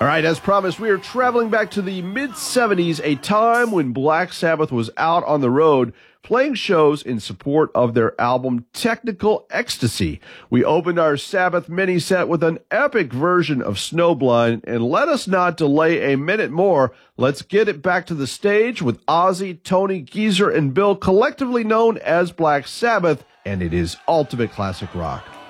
All right, as promised, we are traveling back to the mid-'70s, a time when Black Sabbath was out on the road playing shows in support of their album Technical Ecstasy. We opened our Sabbath mini-set with an epic version of Snowblind, and let us not delay a minute more. Let's get it back to the stage with Ozzy, Tony, Geezer, and Bill, collectively known as Black Sabbath, and it is ultimate classic rock.